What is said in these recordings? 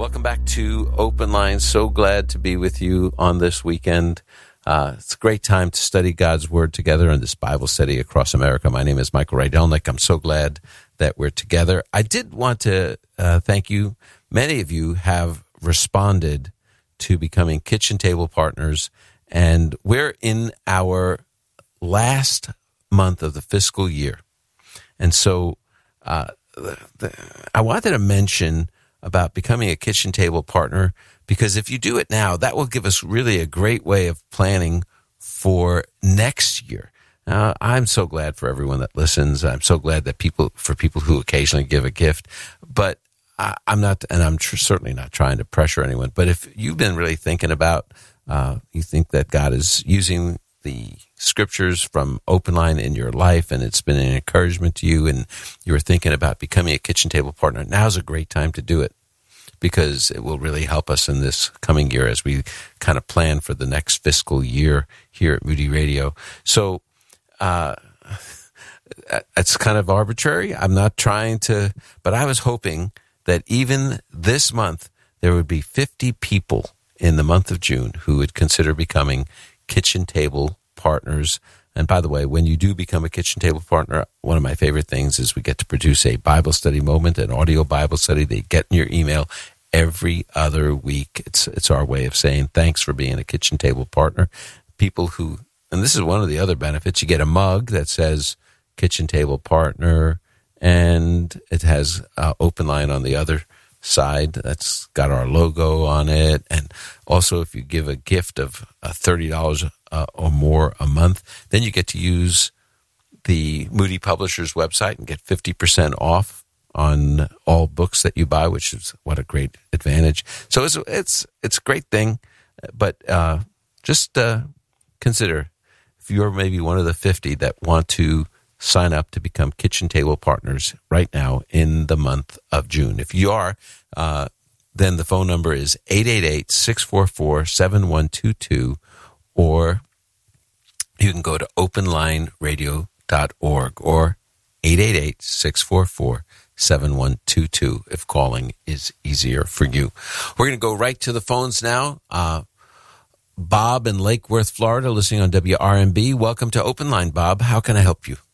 Welcome back to Open Line. So glad to be with you on this weekend. It's a great time to study God's Word together in this Bible study across America. My name is Michael Rydelnik. I'm so glad that we're together. I did want to thank you. Many of you have responded to becoming kitchen table partners, and we're in our last month of the fiscal year. And so I wanted to mention about becoming a kitchen table partner, because if you do it now, that will give us really a great way of planning for next year. I'm so glad for everyone that listens. I'm so glad that people who occasionally give a gift, but I'm not, and I'm certainly not trying to pressure anyone. But if you've been really thinking about, you think that God is using the scriptures from Open Line in your life, and it's been an encouragement to you, and you were thinking about becoming a kitchen table partner, now's a great time to do it, because it will really help us in this coming year as we kind of plan for the next fiscal year here at Moody Radio. So it's kind of arbitrary. I'm not trying to, but I was hoping that even this month there would be 50 people in the month of June who would consider becoming kitchen table partners. And by the way, when you do become a kitchen table partner, one of my favorite things is we get to produce a Bible study moment, an audio Bible study. They get in your email every other week. It's our way of saying thanks for being a kitchen table partner. People who, and this is one of the other benefits, you get a mug that says kitchen table partner, and it has Open Line on the other side that's got our logo on it. And also, if you give a gift of $30 or more a month, then you get to use the Moody Publishers website and get 50% off on all books that you buy, which is what a great advantage. So it's a great thing, but just consider if you're maybe one of the 50 that want to sign up to become kitchen table partners right now in the month of June. If you are, then the phone number is 888-644-7122, or you can go to openlineradio.org or 888-644-7122 if calling is easier for you. We're going to go right to the phones now. Bob in Lake Worth, Florida, listening on WRMB. Welcome to Open Line, Bob. How can I help you?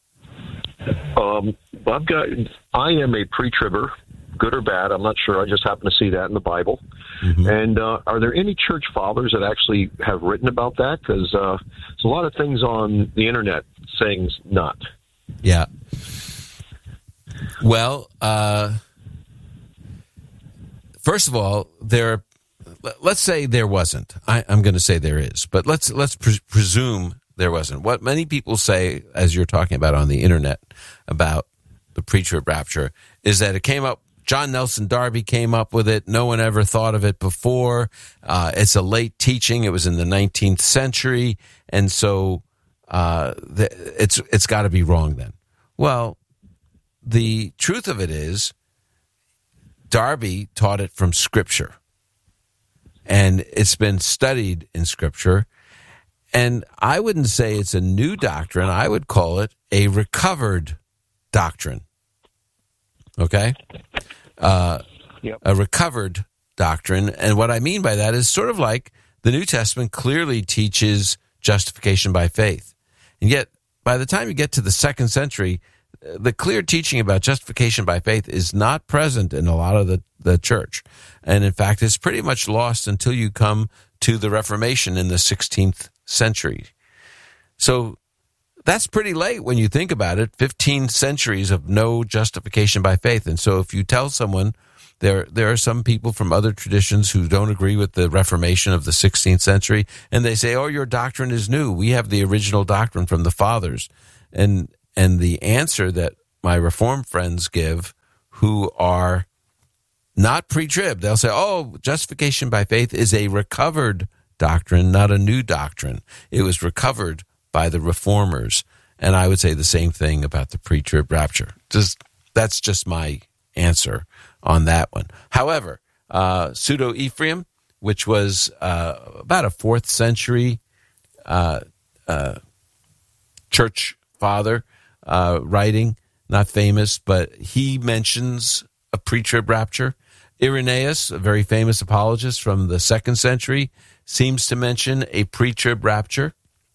I am a pre-tribber, good or bad. I'm not sure. I just happen to see that in the Bible. Mm-hmm. And are there any church fathers that actually have written about that? Because there's a lot of things on the internet saying not. Yeah. Well, first of all, let's say there wasn't. I'm going to say there is, but let's presume there wasn't. What many people say, as you're talking about on the internet, about the pre-trib rapture, is that it came up, John Nelson Darby came up with it. No one ever thought of it before. It's a late teaching. It was in the 19th century. And so it's got to be wrong then. Well, the truth of it is Darby taught it from Scripture. And it's been studied in Scripture. And I wouldn't say it's a new doctrine. I would call it a recovered doctrine. Okay? Yep. A recovered doctrine. And what I mean by that is sort of like the New Testament clearly teaches justification by faith. And yet, by the time you get to the 2nd century, the clear teaching about justification by faith is not present in a lot of the church. And in fact, it's pretty much lost until you come to the Reformation in the 16th century. So that's pretty late when you think about it, 15 centuries of no justification by faith. And so if you tell someone, there are some people from other traditions who don't agree with the Reformation of the 16th century, and they say, oh, your doctrine is new. We have the original doctrine from the fathers. And the answer that my Reformed friends give, who are not pre-trib, they'll say, oh, justification by faith is a recovered doctrine, not a new doctrine. It was recovered by the reformers. And I would say the same thing about the pre-trib rapture. That's just my answer on that one. However, Pseudo-Ephraim, which was about a 4th century church father writing, not famous, but he mentions a pre-trib rapture. Irenaeus, a very famous apologist from the 2nd century, seems to mention a pre-trib rapture.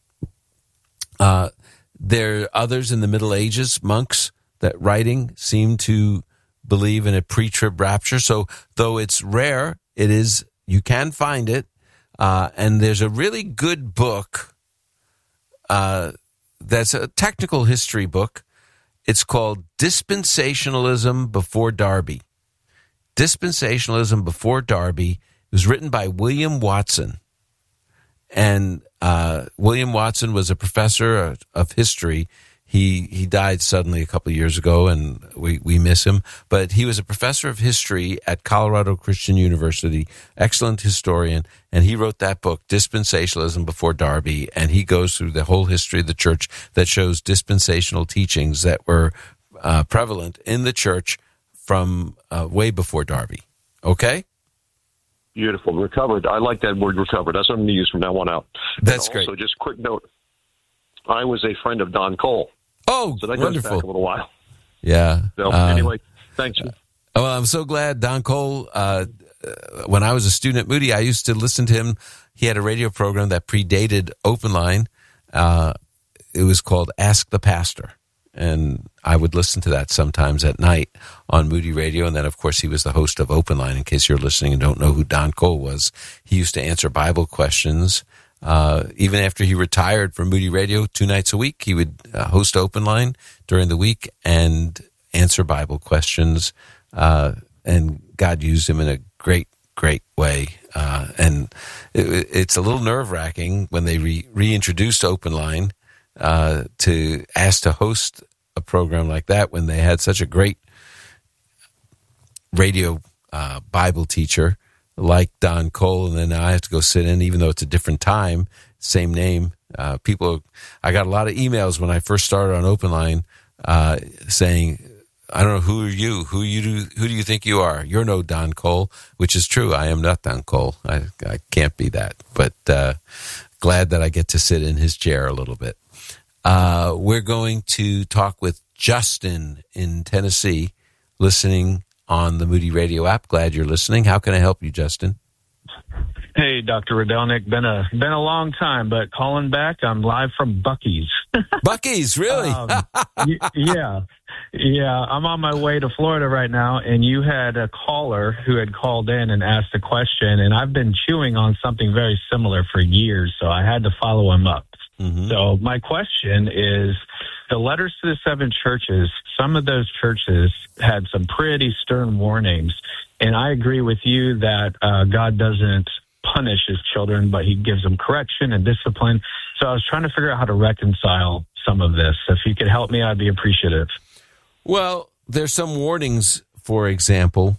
There are others in the Middle Ages, monks that writing seem to believe in a pre-trib rapture. So though it's rare, you can find it. And there's a really good book that's a technical history book. It's called Dispensationalism Before Darby. Dispensationalism Before Darby. It was written by William Watson. And William Watson was a professor of history. He died suddenly a couple of years ago, and we miss him. But he was a professor of history at Colorado Christian University, excellent historian, and he wrote that book, Dispensationalism Before Darby, and he goes through the whole history of the church that shows dispensational teachings that were prevalent in the church from way before Darby. Okay? Beautiful. Recovered. I like that word, recovered. That's what I'm going to use from now on out. That's great. So just a quick note. I was a friend of Don Cole. Oh, so that wonderful. goes back a little while. Yeah. So anyway, thanks. Well, I'm so glad Don Cole, when I was a student at Moody, I used to listen to him. He had a radio program that predated Open Line. It was called Ask the Pastor. And I would listen to that sometimes at night on Moody Radio. And then, of course, he was the host of Open Line. In case you're listening and don't know who Don Cole was, he used to answer Bible questions. Even after he retired from Moody Radio 2 nights a week, he would host Open Line during the week and answer Bible questions. And God used him in a great, great way. And it's a little nerve-wracking when they reintroduced Open Line to ask to host a program like that when they had such a great radio Bible teacher like Don Cole, and then I have to go sit in, even though it's a different time, same name. I got a lot of emails when I first started on Open Line saying, I don't know, who are you? Who do you think you are? You're no Don Cole, which is true. I am not Don Cole. I can't be that, but glad that I get to sit in his chair a little bit. We're going to talk with Justin in Tennessee, listening on the Moody Radio app. Glad you're listening. How can I help you, Justin? Hey, Dr. Radelnik. Been a long time, but calling back. I'm live from Buc-ee's. Buc-ee's, really? Yeah. I'm on my way to Florida right now, and you had a caller who had called in and asked a question, and I've been chewing on something very similar for years, so I had to follow him up. Mm-hmm. So my question is, the letters to the 7 churches, some of those churches had some pretty stern warnings, and I agree with you that God doesn't punish his children, but he gives them correction and discipline. So I was trying to figure out how to reconcile some of this. If you could help me, I'd be appreciative. Well, there's some warnings, for example,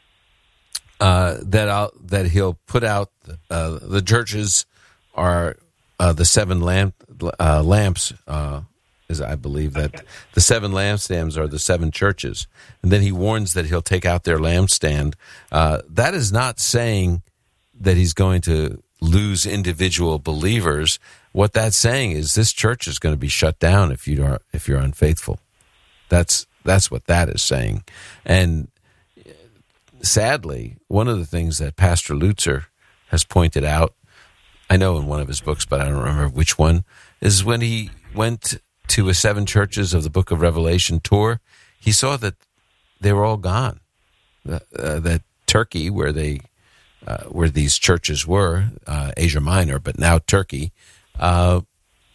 that he'll put out. The churches are the 7 lamps. Is I believe that the 7 lampstands are the 7 churches, and then he warns that he'll take out their lampstand. That is not saying that he's going to lose individual believers. What that's saying is this church is going to be shut down if you're unfaithful. That's what that is saying. And sadly, one of the things that Pastor Lutzer has pointed out, I know in one of his books, but I don't remember which one, is when he went to a 7 churches of the Book of Revelation tour, he saw that they were all gone. That Turkey, where these churches were, Asia Minor, but now Turkey, their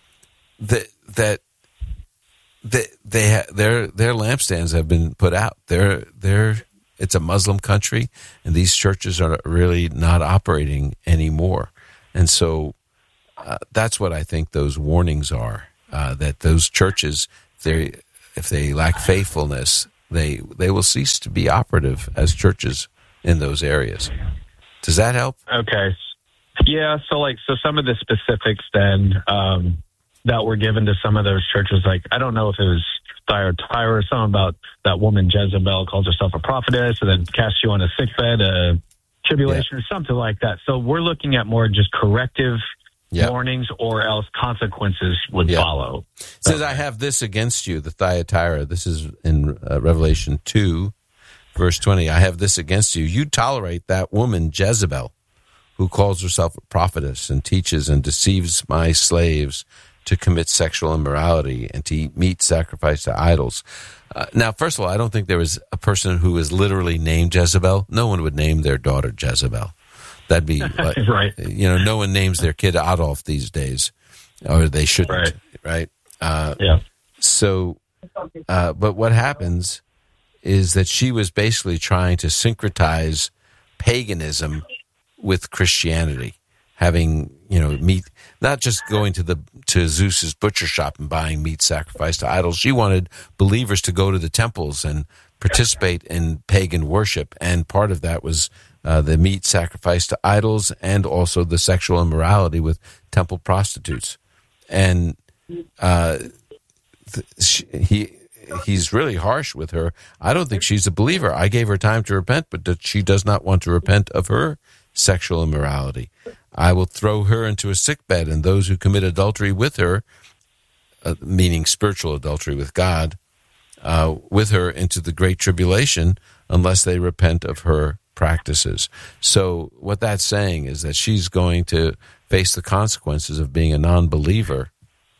lampstands have been put out. It's a Muslim country, and these churches are really not operating anymore. And so that's what I think those warnings are. That those churches, if they lack faithfulness, they will cease to be operative as churches in those areas. Does that help? Okay. Yeah, so some of the specifics then that were given to some of those churches, I don't know if it was Thyatira or something about that woman Jezebel calls herself a prophetess and then casts you on a sickbed, tribulation or something like that. So we're looking at more just corrective warnings, or else consequences would follow. It says, I have this against you, the Thyatira. This is in Revelation 2, Verse 20, I have this against you. You tolerate that woman Jezebel, who calls herself a prophetess and teaches and deceives my slaves to commit sexual immorality and to eat meat sacrificed to idols. Now, first of all, I don't think there was a person who was literally named Jezebel. No one would name their daughter Jezebel. That'd be like, right. No one names their kid Adolf these days, or they shouldn't, right? Yeah. So, but what happens is that she was basically trying to syncretize paganism with Christianity, having meat, not just going to Zeus's butcher shop and buying meat sacrificed to idols. She wanted believers to go to the temples and participate in pagan worship, and part of that was the meat sacrificed to idols, and also the sexual immorality with temple prostitutes. And he's really harsh with her. I don't think she's a believer. I gave her time to repent, but she does not want to repent of her sexual immorality. I will throw her into a sickbed, and those who commit adultery with her, meaning spiritual adultery with God, with her into the great tribulation, unless they repent of her practices. So what that's saying is that she's going to face the consequences of being a non-believer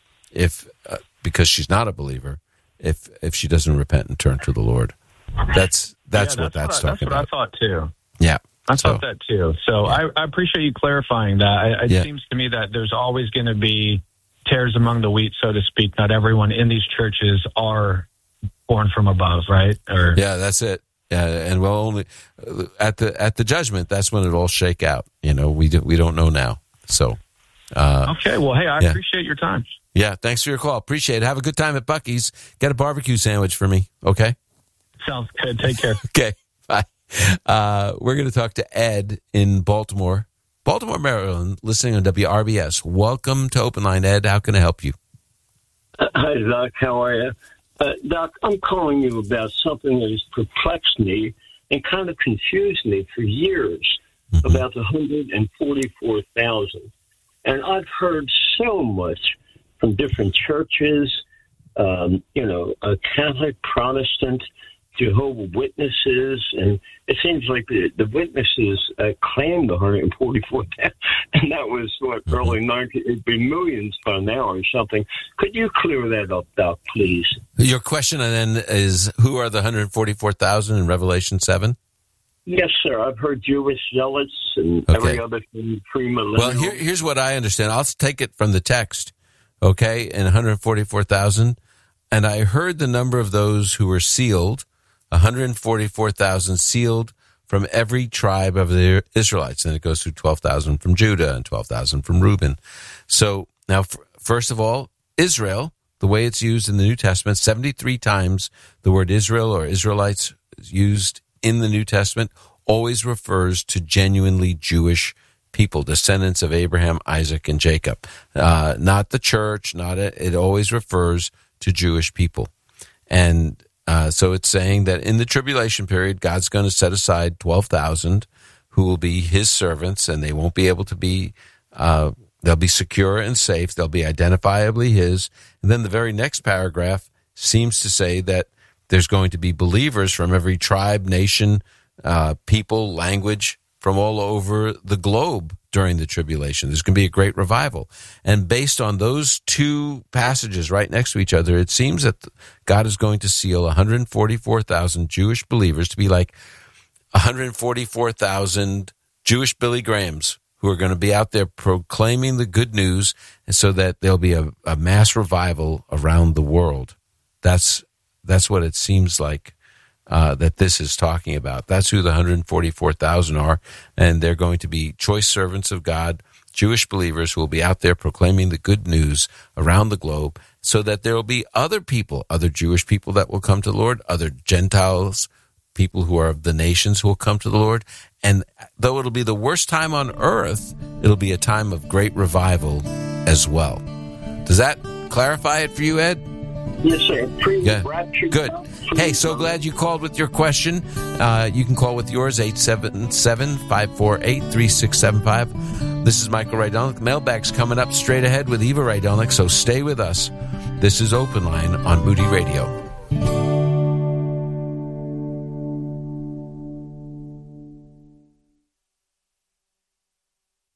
because she's not a believer, if she doesn't repent and turn to the Lord. That's what that's talking about. That's what I thought too. Yeah. I thought that too. So yeah. I appreciate you clarifying that. It seems to me that there's always going to be tares among the wheat, so to speak. Not everyone in these churches are born from above, right? Yeah, that's it. And we'll only at the judgment, that's when it all shake out. We don't know now. So okay. Well, hey, I appreciate your time. Yeah, thanks for your call. Appreciate it. Have a good time at Buc-ee's. Get a barbecue sandwich for me, okay? Sounds good. Take care. Okay, bye. We're going to talk to Ed in Baltimore, Maryland, listening on WRBS. Welcome to Open Line, Ed. How can I help you? Hi, Doc. How are you? Doc, I'm calling you about something that has perplexed me and kind of confused me for years about the 144,000. And I've heard so much from different churches, Catholic, Protestant, Jehovah's Witnesses, and it seems like the witnesses claimed 144,000, and that was early 90s. It'd be millions by now or something. Could you clear that up, Doc, please? Your question then is, who are the 144,000 in Revelation 7? Yes, sir. I've heard Jewish zealots and every other thing premillennial. Well, here's what I understand. I'll take it from the text, okay, in 144,000. And I heard the number of those who were sealed, 144,000 sealed from every tribe of the Israelites. And it goes through 12,000 from Judah and 12,000 from Reuben. So now, first of all, Israel, the way it's used in the New Testament, 73 times the word Israel or Israelites is used in the New Testament, always refers to genuinely Jewish people, descendants of Abraham, Isaac, and Jacob. Not the church, it always refers to Jewish people. And so it's saying that in the tribulation period, God's going to set aside 12,000 who will be his servants, and they won't be able to be, they'll be secure and safe. They'll be identifiably his. And then the very next paragraph seems to say that there's going to be believers from every tribe, nation, people, language from all over the globe during the tribulation. There's going to be a great revival. And based on those two passages right next to each other, it seems that God is going to seal 144,000 Jewish believers to be like 144,000 Jewish Billy Grahams who are going to be out there proclaiming the good news, and so that there'll be a mass revival around the world. That's what it seems like that this is talking about. That's who the 144,000 are, and they're going to be choice servants of God, Jewish believers who will be out there proclaiming the good news around the globe, so that there will be other people, other Jewish people that will come to the Lord, other Gentiles, people who are of the nations who will come to the Lord. And though it'll be the worst time on earth, it'll be a time of great revival as well. Does that clarify it for you, Ed? Yes, sir. Good. Hey, so glad you called with your question. You can call with yours, 877-548-3675. This is Michael Rydelnik. Mailbag's coming up straight ahead with Eva Rydelnik, so stay with us. This is Open Line on Moody Radio.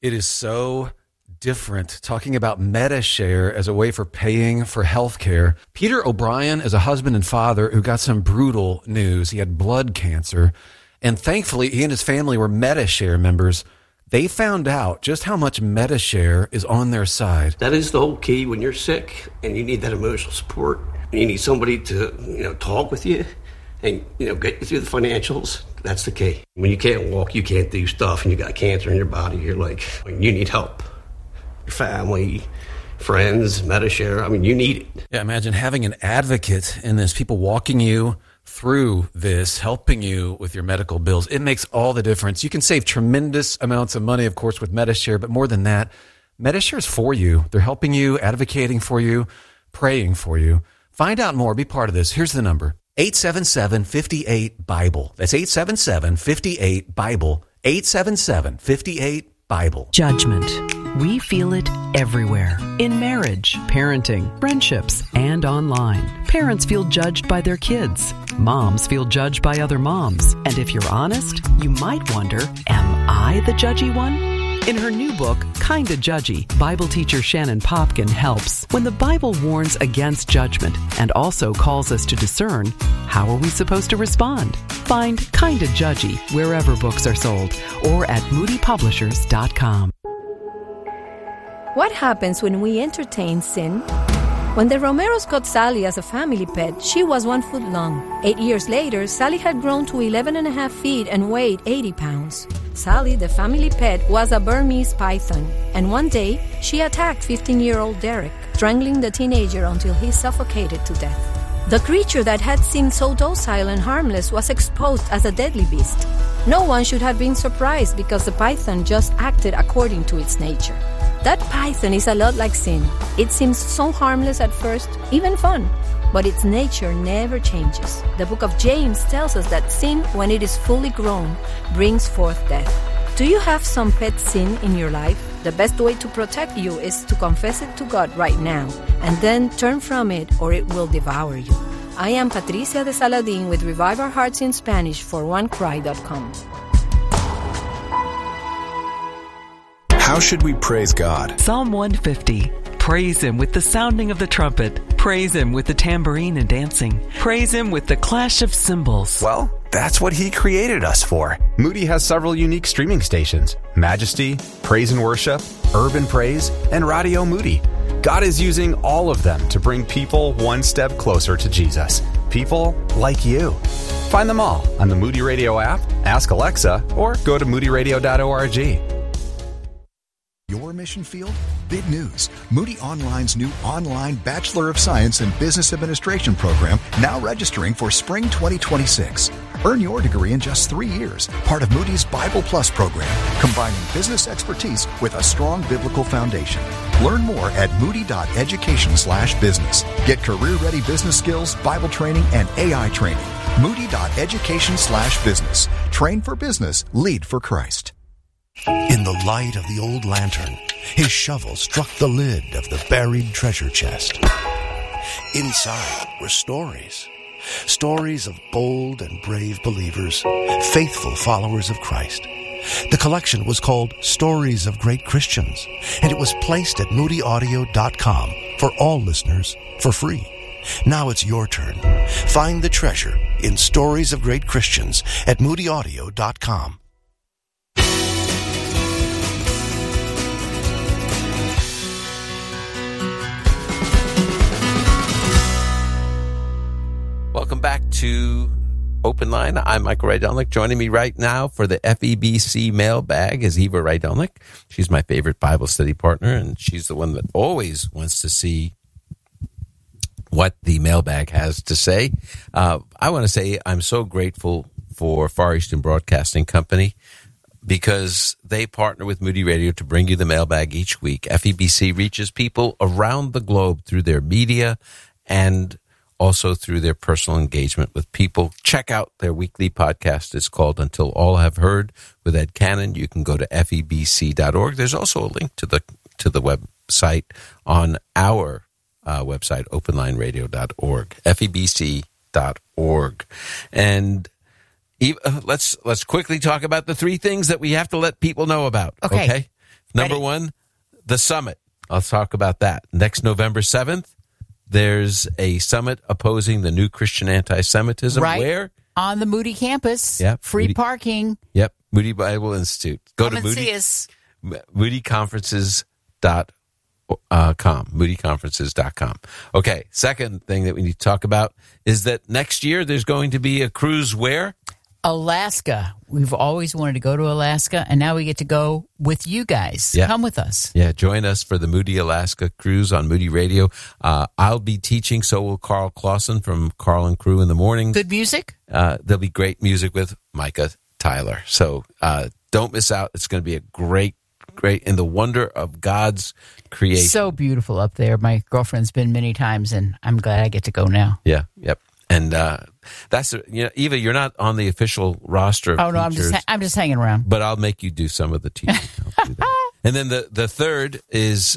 It is so different talking about MediShare as a way for paying for health care. Peter O'Brien is a husband and father who got some brutal news. He had blood cancer, and thankfully he and his family were MediShare members. They found out just how much MediShare is on their side. That is the whole key when you're sick and you need that emotional support. And you need somebody to, talk with you and, get you through the financials. That's the key. When you can't walk, you can't do stuff, and you got cancer in your body, you're like, you need help. Your family, friends, MediShare, you need it. Yeah, imagine having an advocate in this, people walking you through this, helping you with your medical bills. It makes all the difference. You can save tremendous amounts of money, of course, with MediShare, but more than that, MediShare is for you. They're helping you, advocating for you, praying for you. Find out more. Be part of this. Here's the number. 877-58-BIBLE. That's 877-58-BIBLE. 877-58-BIBLE. Judgment. We feel it everywhere. In marriage, parenting, friendships, and online. Parents feel judged by their kids. Moms feel judged by other moms. And if you're honest, you might wonder, am I the judgy one? In her new book, Kinda Judgy, Bible teacher Shannon Popkin helps. When the Bible warns against judgment and also calls us to discern, how are we supposed to respond? Find Kinda Judgy wherever books are sold or at moodypublishers.com. What happens when we entertain sin? When the Romeros got Sally as a family pet, she was 1 foot long. 8 years later, Sally had grown to 11.5 feet and weighed 80 pounds. Sally, the family pet, was a Burmese python, and one day she attacked 15-year-old Derek, strangling the teenager until he suffocated to death. The creature that had seemed so docile and harmless was exposed as a deadly beast. No one should have been surprised because the python just acted according to its nature. That python is a lot like sin. It seems so harmless at first, even fun, but its nature never changes. The book of James tells us that sin, when it is fully grown, brings forth death. Do you have some pet sin in your life? The best way to protect you is to confess it to God right now, and then turn from it or it will devour you. I am Patricia de Saladin with Revive Our Hearts in Spanish for OneCry.com. How should we praise God? Psalm 150. Praise Him with the sounding of the trumpet. Praise Him with the tambourine and dancing. Praise Him with the clash of cymbals. Well, that's what He created us for. Moody has several unique streaming stations: Majesty, Praise and Worship, Urban Praise, and Radio Moody. God is using all of them to bring people one step closer to Jesus. People like you. Find them all on the Moody Radio app, ask Alexa, or go to moodyradio.org. Your mission field? Big news. Moody Online's new online Bachelor of Science in Business Administration program now registering for spring 2026. Earn your degree in just 3 years, part of Moody's Bible Plus program, combining business expertise with a strong biblical foundation. Learn more at moody.education/business. Get career-ready business skills, Bible training, and AI training. Moody.education/business. Train for business, lead for Christ. In the light of the old lantern, his shovel struck the lid of the buried treasure chest. Inside were stories. Stories of bold and brave believers, faithful followers of Christ. The collection was called Stories of Great Christians, and it was placed at moodyaudio.com for all listeners for free. Now it's your turn. Find the treasure in Stories of Great Christians at moodyaudio.com. Welcome back to Open Line. I'm Michael Rydelnik. Joining me right now for the FEBC mailbag is Eva Rydelnik. She's my favorite Bible study partner, and she's the one that always wants to see what the mailbag has to say. I want to say I'm so grateful for Far Eastern Broadcasting Company because they partner with Moody Radio to bring you the mailbag each week. FEBC reaches people around the globe through their media and also through their personal engagement with people. Check out their weekly podcast. It's called Until All Have Heard with Ed Cannon. You can go to febc.org. There's also a link to the website on our website, openlineradio.org, febc.org. And let's quickly talk about the 3 things that we have to let people know about. Okay? Number one, the summit. I'll talk about that. Next November 7th, there's a summit opposing the new Christian anti-Semitism. Right. Where? On the Moody campus. Yep. Free parking. Yep. Moody Bible Institute. Go Come to and see us. moodyconferences.com. moodyconferences.com. Okay, second thing that we need to talk about is that next year there's going to be a cruise where? Alaska. We've always wanted to go to Alaska, and now we get to go with you guys. Yeah. Come with us. Yeah, join us for the Moody Alaska cruise on Moody Radio. I'll be teaching, so will Carl Clausen from Carl and Crew in the morning. Good music? There'll be great music with Micah Tyler. So don't miss out. It's going to be a great in the wonder of God's creation. So beautiful up there. My girlfriend's been many times, and I'm glad I get to go now. Yeah, yep. And that's Eva, you're not on the official roster of teachers. I'm just hanging around. But I'll make you do some of the teaching. I'll do that. And then the third is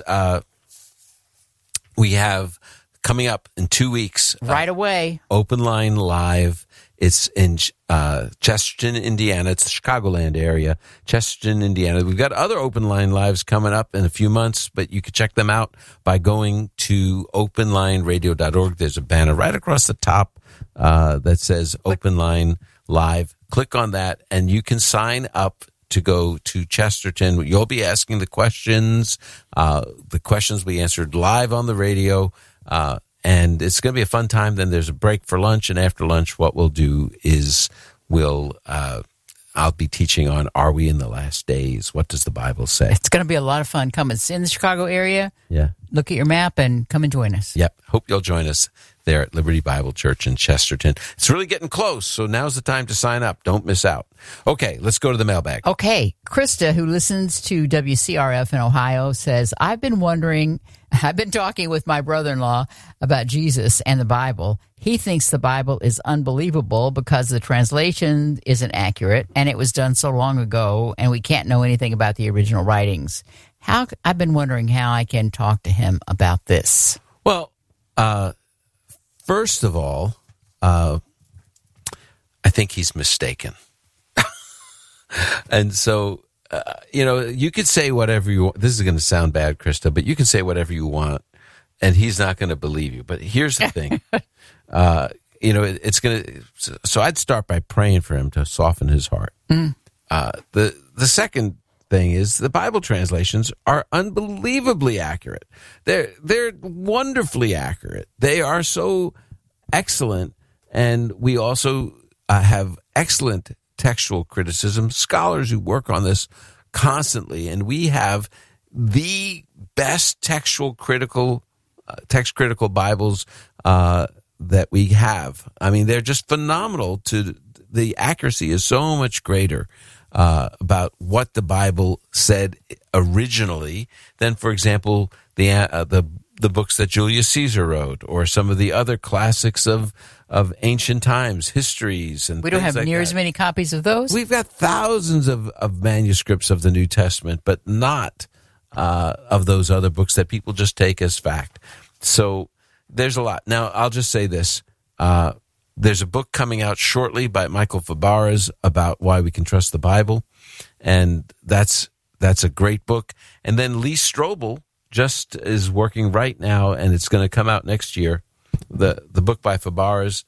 we have coming up in 2 weeks. Right away. Open Line Live. It's in Chesterton, Indiana. It's the Chicagoland area, Chesterton, Indiana. We've got other Open Line Lives coming up in a few months, but you can check them out by going to openlineradio.org. There's a banner right across the top that says Open Line Live. Click on that, and you can sign up to go to Chesterton. You'll be asking the questions we answered live on the radio, and it's going to be a fun time. Then there's a break for lunch, and after lunch, what we'll do is I'll be teaching on Are We in the Last Days? What does the Bible say? It's going to be a lot of fun. Come in the Chicago area. Yeah. Look at your map and come and join us. Yep. Hope you'll join us there at Liberty Bible Church in Chesterton. It's really getting close, so now's the time to sign up. Don't miss out. Okay, let's go to the mailbag. Okay. Krista, who listens to WCRF in Ohio, says, I've been talking with my brother-in-law about Jesus and the Bible. He thinks the Bible is unbelievable because the translation isn't accurate, and it was done so long ago, and we can't know anything about the original writings. I've been wondering how I can talk to him about this. Well, first of all, I think he's mistaken. And so, you could say whatever you want. This is going to sound bad, Krista, but you can say whatever you want, and he's not going to believe you. But here's the thing. It's going to. So I'd start by praying for him to soften his heart. The second thing is the Bible translations are unbelievably accurate. They're wonderfully accurate. They are so excellent, and we also have excellent textual criticism, scholars who work on this constantly, and we have the best text critical Bibles that we have. I mean, they're just phenomenal. The accuracy is so much greater about what the Bible said originally than, for example, the books that Julius Caesar wrote, or some of the other classics of ancient times, histories, and we don't have like near that. as many copies of those. We've got thousands of manuscripts of the New Testament, but not of those other books that people just take as fact. So there's a lot. Now, I'll just say this. There's a book coming out shortly by Michael Fabarez about why we can trust the Bible, and that's a great book. And then Lee Strobel just is working right now, and it's going to come out next year. The book by Fabarez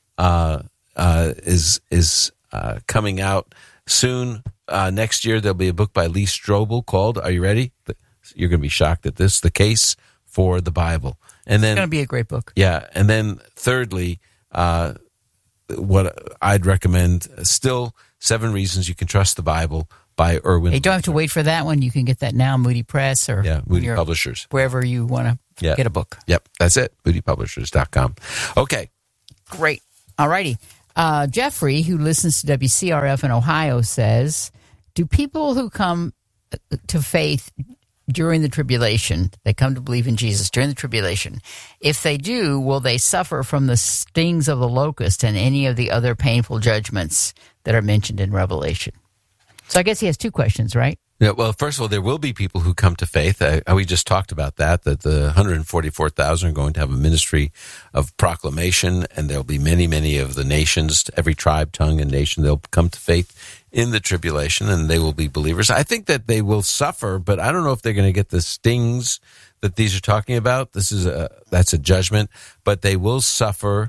is coming out soon. Next year there'll be a book by Lee Strobel called, are you ready? You're going to be shocked at this, The Case for the Bible. And then it's going to be a great book. Yeah, and then thirdly, what I'd recommend, still 7 Reasons You Can Trust the Bible by Erwin. You don't have to wait for that one. You can get that now, Moody Press or Moody Publishers. Wherever you want to get a book. Yep, that's it, moodypublishers.com. Okay. Great. All righty. Jeffrey, who listens to WCRF in Ohio, says, do people who come to faith during the tribulation, they come to believe in Jesus during the tribulation, if they do, will they suffer from the stings of the locust and any of the other painful judgments that are mentioned in Revelation? So I guess he has 2 questions, right? Yeah, well, first of all, there will be people who come to faith. We just talked about that the 144,000 are going to have a ministry of proclamation, and there'll be many, many of the nations, every tribe, tongue, and nation, they'll come to faith in the tribulation, and they will be believers. I think that they will suffer, but I don't know if they're going to get the stings that these are talking about. That's a judgment, but they will suffer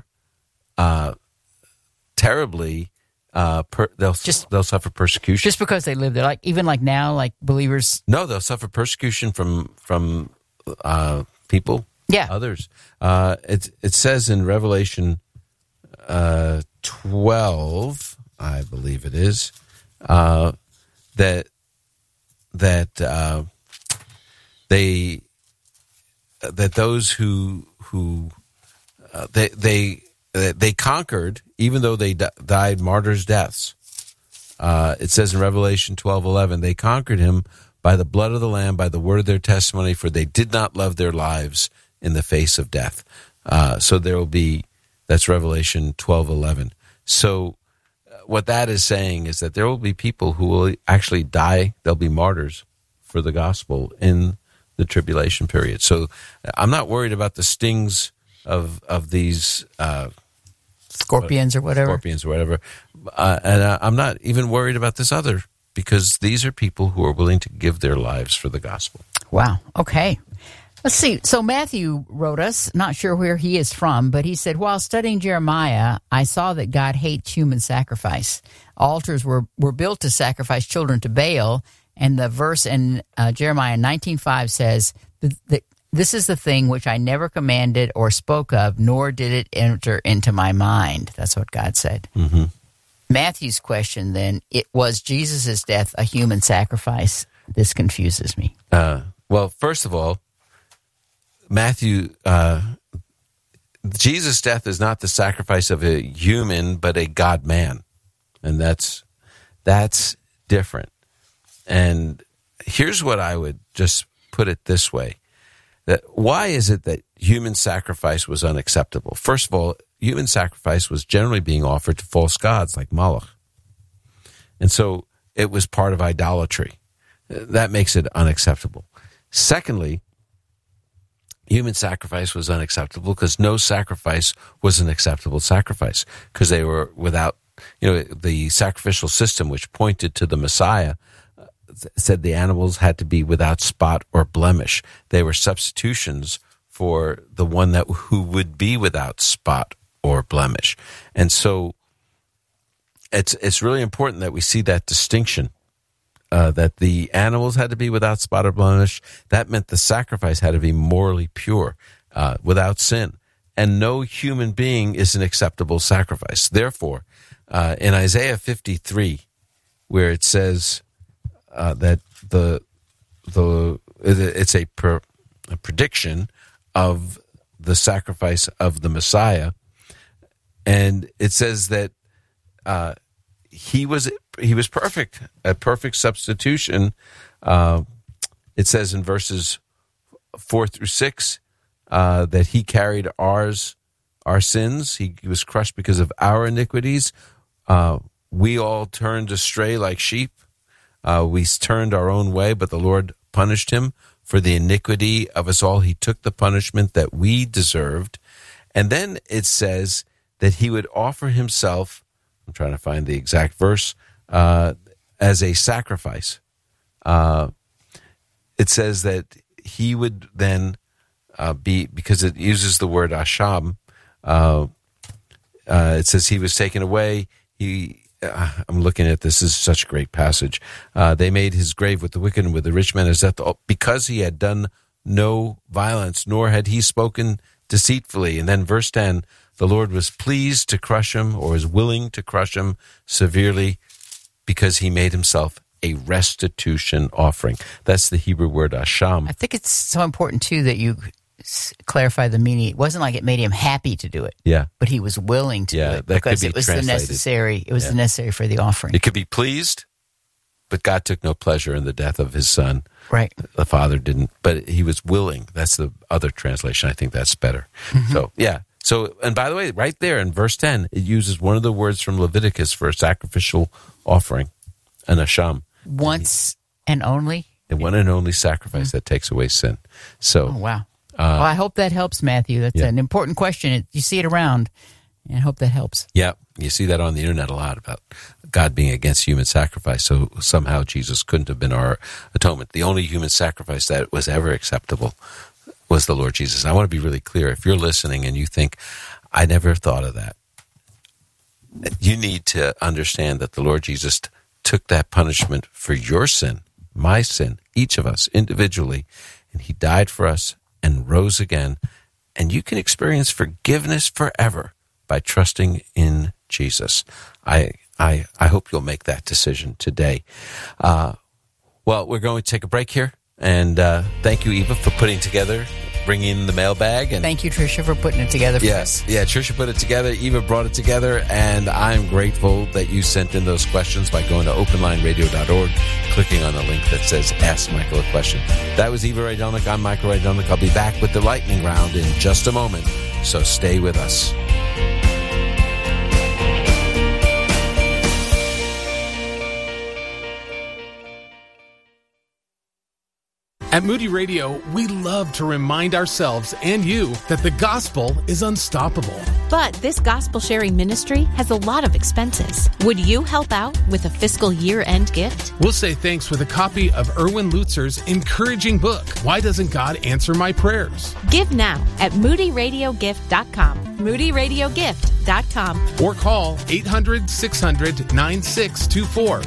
terribly. They'll suffer persecution just because they live there. Even now, like believers. No, they'll suffer persecution from people. Yeah, others. It says in Revelation 12, I believe it is, that those who they conquered, even though they died martyrs' deaths. It says in Revelation 12:11, they conquered him by the blood of the Lamb, by the word of their testimony, for they did not love their lives in the face of death. So there will be, that's Revelation 12:11. So what that is saying is that there will be people who will actually die. They'll be martyrs for the gospel in the tribulation period. So I'm not worried about the stings of these scorpions or whatever. And I'm not even worried about this other, because these are people who are willing to give their lives for the gospel. Wow. Okay. Let's see. So Matthew wrote us, not sure where he is from, but he said, while studying Jeremiah, I saw that God hates human sacrifice. Altars were built to sacrifice children to Baal, and the verse in Jeremiah 19:5 says that this is the thing which I never commanded or spoke of, nor did it enter into my mind. That's what God said. Mm-hmm. Matthew's question then, was Jesus' death a human sacrifice? This confuses me. Well, first of all, Matthew, Jesus' death is not the sacrifice of a human, but a God-man. And that's different. And here's what I would just put it this way. That why is it that human sacrifice was unacceptable? First of all, human sacrifice was generally being offered to false gods like Moloch. And so it was part of idolatry. That makes it unacceptable. Secondly, human sacrifice was unacceptable because no sacrifice was an acceptable sacrifice, because they were without, the sacrificial system which pointed to the Messiah said the animals had to be without spot or blemish. They were substitutions for the one who would be without spot or blemish. And so it's really important that we see that distinction, that the animals had to be without spot or blemish. That meant the sacrifice had to be morally pure, without sin. And no human being is an acceptable sacrifice. Therefore, in Isaiah 53, where it says that it's a prediction of the sacrifice of the Messiah, and it says that he was perfect, a perfect substitution. It says in verses 4-6 that he carried our sins. He was crushed because of our iniquities. We all turned astray like sheep. We turned our own way, but the Lord punished him for the iniquity of us all. He took the punishment that we deserved. And then it says that he would offer himself, I'm trying to find the exact verse, as a sacrifice. It says that he would then be, because it uses the word asham, it says he was taken away. I'm looking at this is such a great passage. They made his grave with the wicked and with the rich man as death, because he had done no violence, nor had he spoken deceitfully. And then verse 10, the Lord was pleased to crush him, or was willing to crush him severely, because he made himself a restitution offering. That's the Hebrew word asham. I think it's so important, too, that you clarify the meaning. It wasn't like it made him happy to do it. Yeah. But he was willing to do it because it was necessary. It was necessary for the offering. It could be pleased, but God took no pleasure in the death of his son. Right. The Father didn't, but he was willing. That's the other translation. I think that's better. Mm-hmm. So, yeah. So, and by the way, right there in verse 10, it uses one of the words from Leviticus for a sacrificial offering, an asham. Once and only? The one and only sacrifice that takes away sin. So, wow. Well, I hope that helps, Matthew. That's an important question. You see it around, and I hope that helps. Yeah, you see that on the internet a lot about God being against human sacrifice. So somehow Jesus couldn't have been our atonement. The only human sacrifice that was ever acceptable was the Lord Jesus. I want to be really clear. If you're listening and you think, I never thought of that, you need to understand that the Lord Jesus took that punishment for your sin, my sin, each of us individually, and he died for us and rose again. And you can experience forgiveness forever by trusting in Jesus. I hope you'll make that decision today. Well, we're going to take a break here. And thank you, Eva, for bringing the mailbag. And thank you, Tricia, for putting it together for us. Yeah, Tricia put it together. Eva brought it together. And I'm grateful that you sent in those questions by going to openlineradio.org, clicking on the link that says Ask Michael a Question. That was Eva Rydelnik. I'm Michael Rydelnik. I'll be back with the lightning round in just a moment. So stay with us. At Moody Radio, we love to remind ourselves and you that the gospel is unstoppable. But this gospel sharing ministry has a lot of expenses. Would you help out with a fiscal year-end gift? We'll say thanks with a copy of Erwin Lutzer's encouraging book, Why Doesn't God Answer My Prayers? Give now at moodyradiogift.com. moodyradiogift.com. Or call 800-600-9624.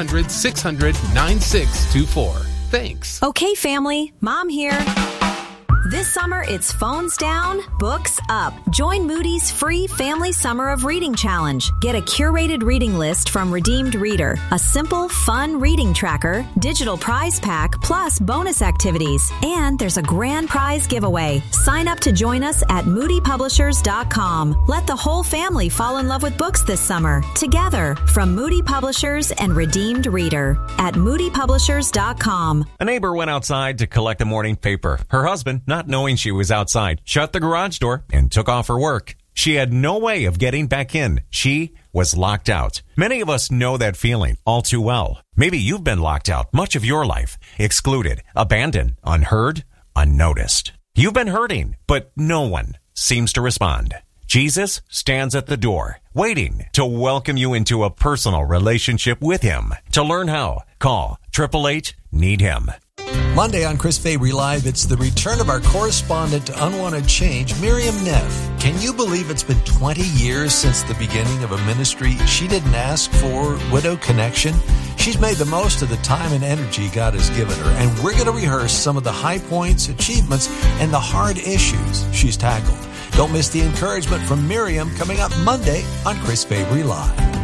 800-600-9624. Thanks. Okay, family, Mom here. This summer, it's phones down, books up. Join Moody's free Family Summer of Reading Challenge. Get a curated reading list from Redeemed Reader, a simple, fun reading tracker, digital prize pack, plus bonus activities. And there's a grand prize giveaway. Sign up to join us at moodypublishers.com. Let the whole family fall in love with books this summer. Together, from Moody Publishers and Redeemed Reader at moodypublishers.com. A neighbor went outside to collect the morning paper. Her husband, not knowing she was outside, shut the garage door and took off her work. She had no way of getting back in. She was locked out. Many of us know that feeling all too well. Maybe you've been locked out much of your life, excluded, abandoned, unheard, unnoticed. You've been hurting, but no one seems to respond. Jesus stands at the door, waiting to welcome you into a personal relationship with him. To learn how, call 888-NEED-HIM. Monday on Chris Fabry Live, it's the return of our correspondent to Unwanted Change, Miriam Neff. Can you believe it's been 20 years since the beginning of a ministry she didn't ask for, Widow Connection? She's made the most of the time and energy God has given her, and we're going to rehearse some of the high points, achievements, and the hard issues she's tackled. Don't miss the encouragement from Miriam coming up Monday on Chris Fabry Live.